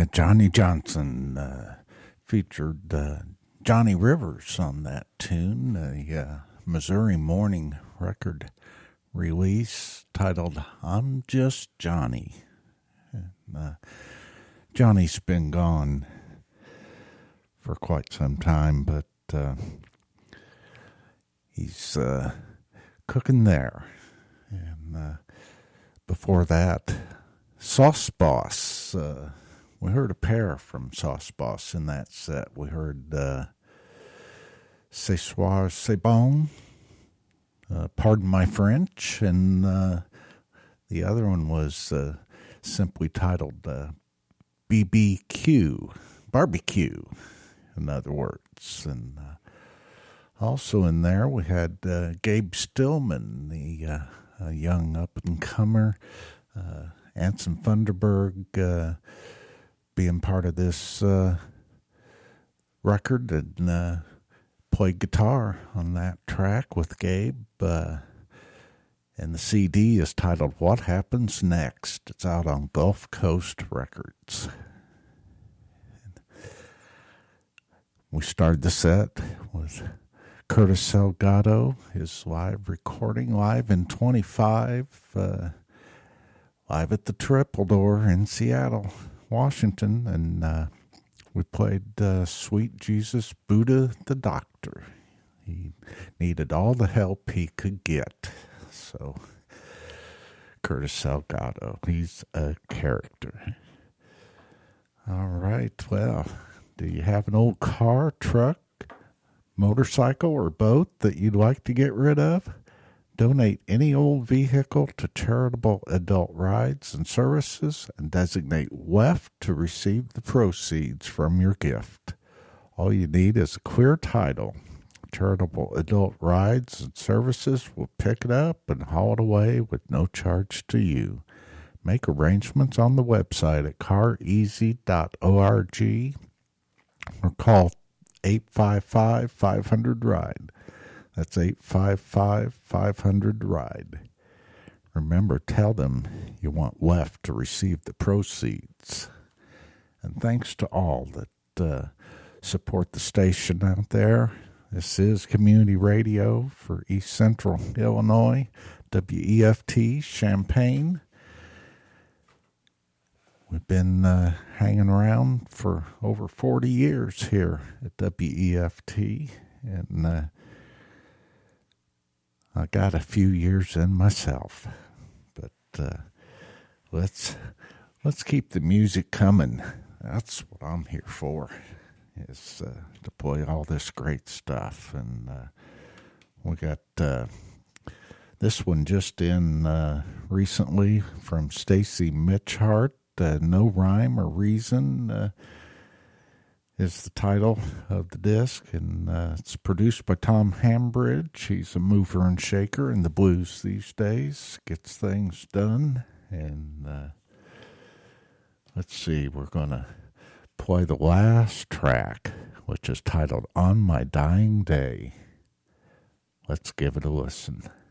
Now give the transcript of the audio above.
Johnny Johnson featured Johnny Rivers on that tune, a Missouri Morning record release titled I'm Just Johnny. Johnny's been gone for quite some time, but he's cooking there. And before that, Sauce Boss. We heard a pair from Sauce Boss in that set. We heard Ce Soir C'est Bon, Pardon My French, and the other one was simply titled BBQ, Barbecue, in other words. And also in there we had Gabe Stillman, the young up-and-comer, Anson Funderburg being part of this record, and played guitar on that track with Gabe. And the CD is titled What Happens Next. It's out on Gulf Coast Records. We started the set with Curtis Salgado, his live recording, live in 25, live at the Triple Door in Seattle, Washington, and we played Sweet Jesus Buddha the Doctor. He needed all the help he could get. So, Curtis Salgado, he's a character. All right, well, do you have an old car, truck, motorcycle, or boat that you'd like to get rid of? Donate any old vehicle to Charitable Adult Rides and Services and designate WEF to receive the proceeds from your gift. All you need is a clear title. Charitable Adult Rides and Services will pick it up and haul it away with no charge to you. Make arrangements on the website at careasy.org or call 855-500-RIDE. That's 855-500-RIDE. Remember, tell them you want WEF to receive the proceeds. And thanks to all that support the station out there. This is community radio for East Central Illinois, WEFT, Champaign. We've been hanging around for over 40 years here at WEFT, and I got a few years in myself. But let's keep the music coming. That's what I'm here for, is to play all this great stuff. And we got this one just in recently from Stacy Mitchhart. No Rhyme or Reason is the title of the disc, and it's produced by Tom Hambridge. He's a mover and shaker in the blues these days, gets things done. And let's see, we're going to play the last track, which is titled On My Dying Day. Let's give it a listen.